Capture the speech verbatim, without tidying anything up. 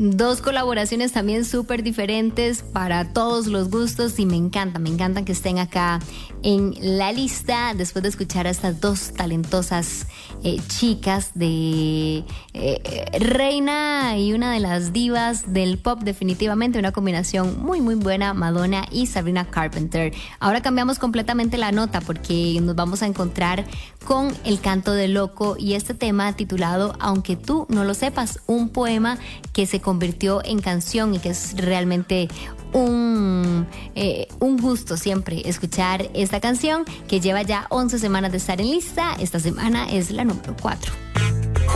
Dos colaboraciones también súper diferentes para todos los gustos y me encanta, me encantan que estén acá en la lista después de escuchar a estas dos talentosas eh, chicas de eh, reina y una de las divas del pop, definitivamente una combinación muy muy buena, Madonna y Sabrina Carpenter. Ahora cambiamos completamente la nota porque nos vamos a encontrar con El Canto del Loco y este tema titulado Aunque tú no lo sepas, un poema que se convirtió en canción y que es realmente un, eh, un gusto siempre escuchar esta canción que lleva ya once semanas de estar en lista. Esta semana es la número cuatro.